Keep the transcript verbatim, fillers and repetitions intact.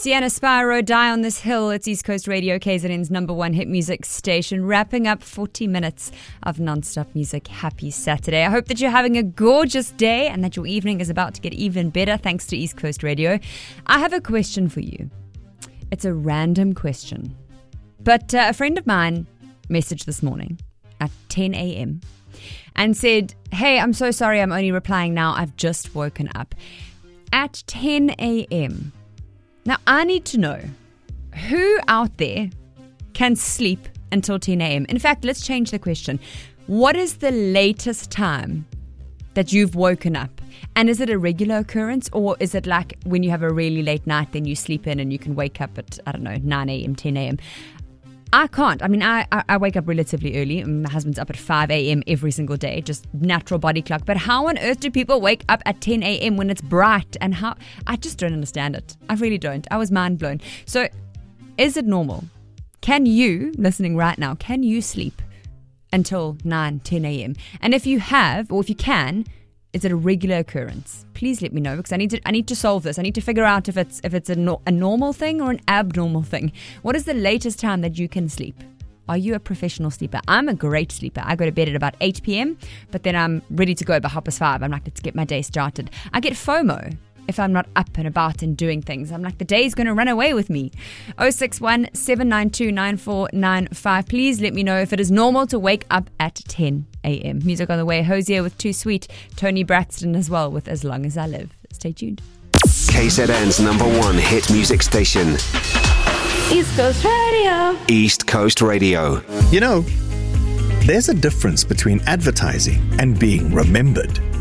Sienna Spyro, Die on This Hill. It's East Coast Radio, K Z N's number one hit music station, wrapping up forty minutes of non-stop music. Happy Saturday. I hope that you're having a gorgeous day and that your evening is about to get even better thanks to East Coast Radio. I have a question for you. It's a random question. But uh, a friend of mine messaged this morning at ten a.m. and said, hey, I'm so sorry, I'm only replying now. I've just woken up. At ten a.m. Now, I need to know who out there can sleep until ten a.m. In fact, let's change the question. What is the latest time that you've woken up? And is it a regular occurrence, or is it like when you have a really late night, then you sleep in and you can wake up at, I don't know, nine a.m., ten a.m.? I can't. I mean, I, I wake up relatively early. My husband's up at five a.m. every single day, just natural body clock. But how on earth do people wake up at ten a.m. when it's bright? And how? I just don't understand it. I really don't. I was mind blown. So is it normal? Can you, listening right now, can you sleep until nine, ten a.m.? And if you have, or if you can, is it a regular occurrence? Please let me know, because I need to I need to solve this. I need to figure out if it's if it's a, no, a normal thing or an abnormal thing. What is the latest time that you can sleep? Are you a professional sleeper? I'm a great sleeper. I go to bed at about eight p.m., but then I'm ready to go by half past five. I'm like, let's get my day started. I get FOMO if I'm not up and about and doing things. I'm like, the day's going to run away with me. oh six one, seven nine two, nine four nine five. Please let me know if it is normal to wake up at ten a.m. Music on the way. Hosier with Too Sweet. Tony Braxton as well with As Long As I Live. Stay tuned. K Z N's number one hit music station. East Coast Radio. East Coast Radio. You know, there's a difference between advertising and being remembered.